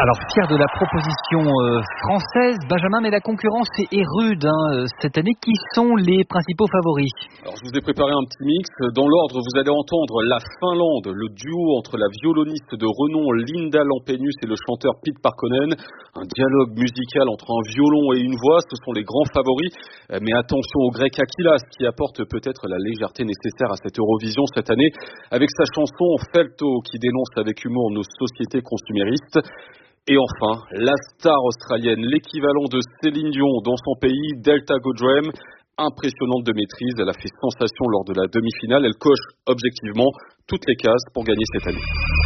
Alors fier de la proposition française, Benjamin, mais la concurrence est rude cette année. Qui sont les principaux favoris? Alors je vous ai préparé un petit mix. Dans l'ordre, vous allez entendre la Finlande, le duo entre la violoniste de renom Linda Lampenius et le chanteur Pete Parkkonen. Un dialogue musical entre un violon et une voix, ce sont les grands favoris. Mais attention au grec Akilas qui apporte peut-être la légèreté nécessaire à cette Eurovision cette année avec sa chanson Felto qui dénonce avec humour nos sociétés consuméristes. Et enfin, la star australienne, l'équivalent de Céline Dion dans son pays, Delta Goddard, impressionnante de maîtrise, elle a fait sensation lors de la demi-finale, elle coche objectivement toutes les cases pour gagner cette année.